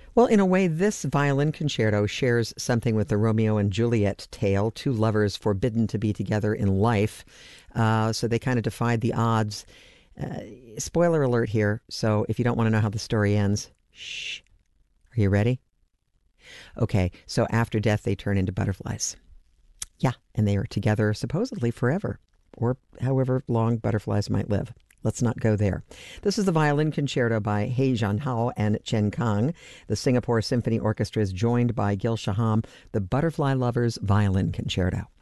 Well, in a way, this violin concerto shares something with the Romeo and Juliet tale, two lovers forbidden to be together in life. So they kind of defied the odds. Uh, Spoiler alert here. So if you don't want to know how the story ends, shh. Are you ready? Okay, so after death, they turn into butterflies. Yeah, and they are together supposedly forever, or however long butterflies might live. Let's not go there. This is the violin concerto by He Jianhao and Chen Kang. The Singapore Symphony Orchestra is joined by Gil Shaham, the Butterfly Lovers Violin Concerto.